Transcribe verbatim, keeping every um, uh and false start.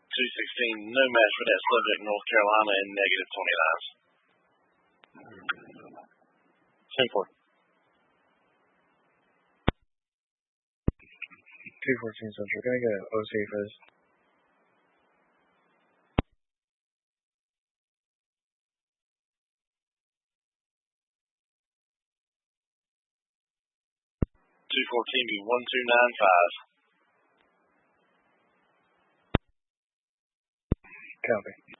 two sixteen, no match for that subject, North Carolina, and negative twenty-nine. ten four. two fourteen Central. Can I get an O C first? two fourteen be one two nine five. Copy.